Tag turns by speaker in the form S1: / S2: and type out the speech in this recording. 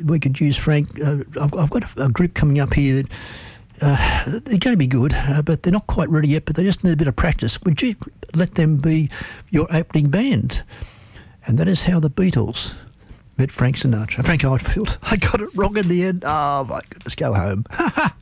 S1: we could use Frank. I've got a group coming up here that they're going to be good, but they're not quite ready yet, but they just need a bit of practice. Would you let them be your opening band? And that is how the Beatles met Frank Sinatra. Frank Oldfield. I got it wrong in the end. Oh, my goodness, go home.